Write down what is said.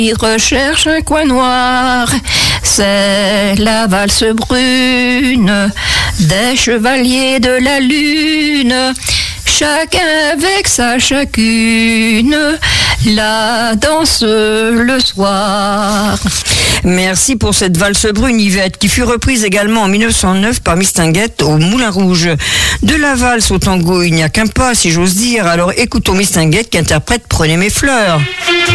Il recherche un coin noir, c'est la valse brune des chevaliers de la lune. Chacun avec sa chacune, la danse le soir. Merci pour cette valse brune, Yvette, qui fut reprise également en 1909 par Mistinguett au Moulin Rouge. De la valse au tango, il n'y a qu'un pas, si j'ose dire. Alors écoutons Mistinguett qui interprète Prenez mes fleurs.